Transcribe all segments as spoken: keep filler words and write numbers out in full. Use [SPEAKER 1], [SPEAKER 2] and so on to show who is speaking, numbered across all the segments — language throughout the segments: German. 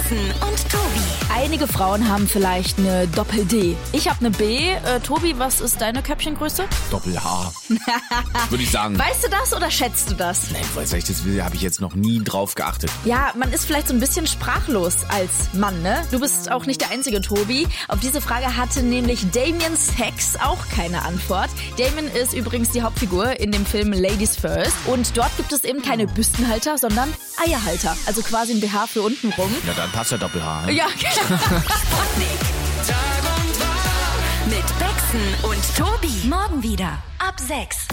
[SPEAKER 1] Becksen und Tobi.
[SPEAKER 2] Einige Frauen haben vielleicht eine Doppel-D. Ich habe eine B. Äh, Tobi, was ist deine Köpfchengröße?
[SPEAKER 3] Doppel-H. Würde ich sagen.
[SPEAKER 2] Weißt du das oder schätzt du das?
[SPEAKER 3] Nein, weil ich das will, habe ich jetzt noch nie drauf geachtet.
[SPEAKER 2] Ja, man ist vielleicht so ein bisschen sprachlos als Mann, ne? Du bist auch nicht der einzige, Tobi. Auf diese Frage hatte nämlich Damien Sachs auch keine Antwort. Damien ist übrigens die Hauptfigur in dem Film Ladies First. Und dort gibt es eben keine Büstenhalter, sondern Eierhalter. Also quasi ein B H für untenrum.
[SPEAKER 3] Ja, dann passt ja Doppel-H. Ne?
[SPEAKER 2] Ja,
[SPEAKER 1] Sputnik. Tag und Tag mit Becksen und Tobi. Morgen wieder ab sechs.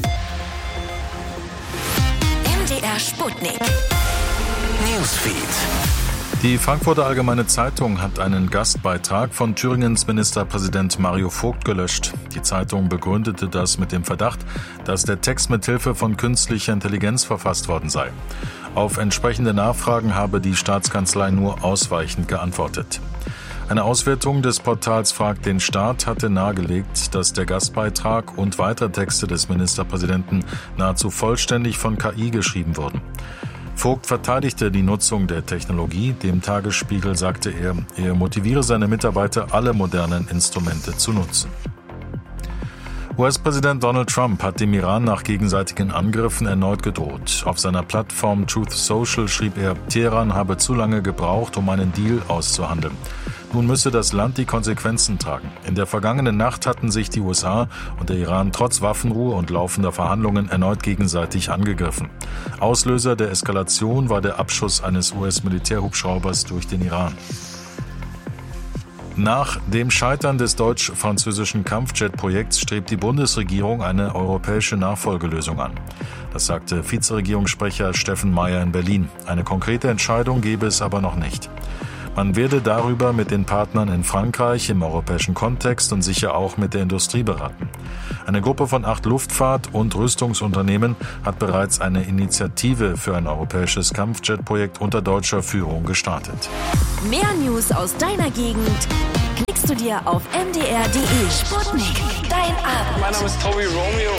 [SPEAKER 1] M D R Sputnik.
[SPEAKER 4] Newsfeed.
[SPEAKER 5] Die Frankfurter Allgemeine Zeitung hat einen Gastbeitrag von Thüringens Ministerpräsident Mario Vogt gelöscht. Die Zeitung begründete das mit dem Verdacht, dass der Text mit Hilfe von künstlicher Intelligenz verfasst worden sei. Auf entsprechende Nachfragen habe die Staatskanzlei nur ausweichend geantwortet. Eine Auswertung des Portals Frag den Staat hatte nahegelegt, dass der Gastbeitrag und weitere Texte des Ministerpräsidenten nahezu vollständig von K I geschrieben wurden. Vogt verteidigte die Nutzung der Technologie. Dem Tagesspiegel sagte er, er motiviere seine Mitarbeiter, alle modernen Instrumente zu nutzen. U S-Präsident Donald Trump hat dem Iran nach gegenseitigen Angriffen erneut gedroht. Auf seiner Plattform Truth Social schrieb er, Teheran habe zu lange gebraucht, um einen Deal auszuhandeln. Nun müsse das Land die Konsequenzen tragen. In der vergangenen Nacht hatten sich die U S A und der Iran trotz Waffenruhe und laufender Verhandlungen erneut gegenseitig angegriffen. Auslöser der Eskalation war der Abschuss eines U S-Militärhubschraubers durch den Iran. Nach dem Scheitern des deutsch-französischen Kampfjet-Projekts strebt die Bundesregierung eine europäische Nachfolgelösung an. Das sagte Vizeregierungssprecher Steffen Mayer in Berlin. Eine konkrete Entscheidung gebe es aber noch nicht. Man werde darüber mit den Partnern in Frankreich im europäischen Kontext und sicher auch mit der Industrie beraten. Eine Gruppe von acht Luftfahrt- und Rüstungsunternehmen hat bereits eine Initiative für ein europäisches Kampfjet-Projekt unter deutscher Führung gestartet.
[SPEAKER 1] Mehr News aus deiner Gegend klickst du dir auf m d r punkt d e. Sputnik, dein Abend.
[SPEAKER 6] Mein Name ist Tobi Romeo.